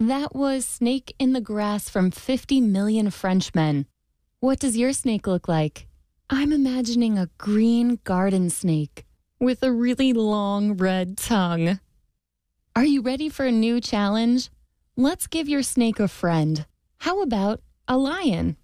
That was Snake in the Grass from 50 Million Frenchmen. What does your snake look like? I'm imagining a green garden snake with a really long red tongue. Are you ready for a new challenge? Let's give your snake a friend. How about a lion?